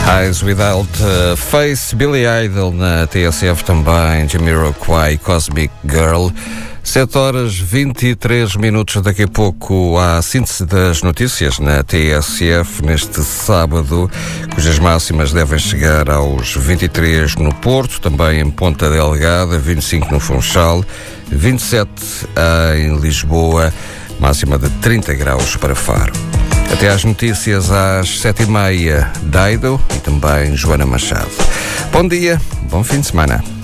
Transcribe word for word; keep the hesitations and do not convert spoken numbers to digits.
Eyes Without uh, Face, Billy Idol na T S F também, Jamiroquai, Cosmic Girl. sete horas e vinte e três minutos, daqui a pouco há síntese das notícias na T S F neste sábado, cujas máximas devem chegar aos vinte e três no Porto, também em Ponta Delgada, vinte e cinco no Funchal, vinte e sete em Lisboa, máxima de trinta graus para Faro. Até às notícias às sete e meia, Daido e também Joana Machado. Bom dia, bom fim de semana.